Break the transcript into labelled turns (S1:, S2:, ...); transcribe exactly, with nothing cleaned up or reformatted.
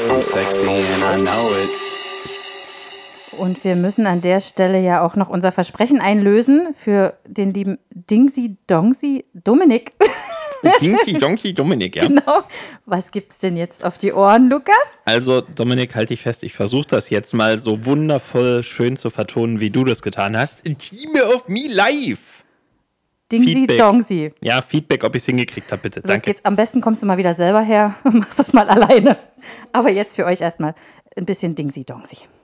S1: I'm sexy and I know it.
S2: Und wir müssen an der Stelle ja auch noch unser Versprechen einlösen für den lieben Dingsy Dongsy Dominik.
S3: Dinky Donkey Dominik, ja.
S2: Genau. Was gibt's denn jetzt auf die Ohren, Lukas?
S3: Also, Dominik, halte dich fest, ich versuche das jetzt mal so wundervoll schön zu vertonen, wie du das getan hast. Team of Me Live.
S2: Dingsy
S3: Feedback.
S2: Dongsy.
S3: Ja, Feedback, ob ich es hingekriegt habe, bitte.
S2: Los
S3: Danke.
S2: geht's. Am besten kommst du mal wieder selber her und machst das mal alleine. Aber jetzt für euch erstmal ein bisschen Dingsy Dongsy.